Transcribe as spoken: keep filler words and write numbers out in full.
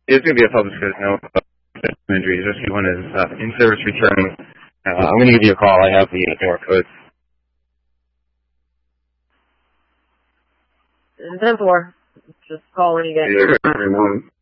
It's going to be a public service note about injuries. This one is uh, in service returning. Uh, I'm going to give you a call. I have the door code. ten four. Just call when you get. Yeah,